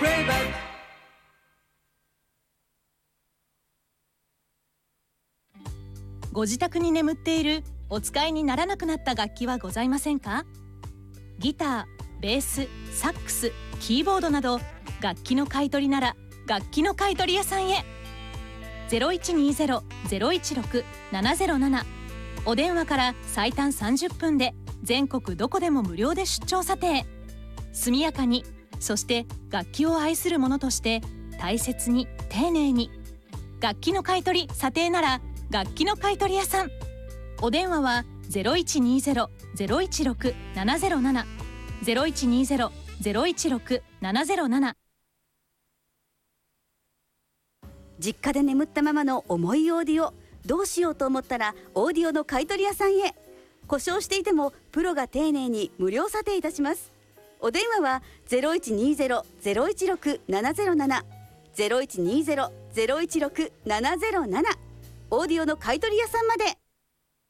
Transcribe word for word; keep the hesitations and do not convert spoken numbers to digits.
プレイバック。 ご自宅に眠っているお使いにならなくなった楽器はございませんか？ギター、ベース、サックス、キーボードなど楽器の買い取りなら楽器の買い取り屋さんへ。 ゼロいちにゼロ ゼロいちろく ななゼロなな お電話から最短さんじゅっぷんで全国どこでも無料で出張査定。速やかに、そして楽器を愛する者として大切に丁寧に。楽器の買い取り査定なら楽器の買い取り屋さん。お電話は ゼロいちにゼロ ゼロいちろく ななゼロなな ゼロいちにゼロ ゼロいちろく ななゼロなな。 実家で眠ったままの重いオーディオ、どうしようと思ったらオーディオの買い取り屋さんへ。故障していてもプロが丁寧に無料査定いたします。お電話は ゼロいちにゼロ ゼロいちろく ななゼロなな ゼロいちにゼロ ゼロいちろく ななゼロなな。オーディオの買い取り屋さんまで。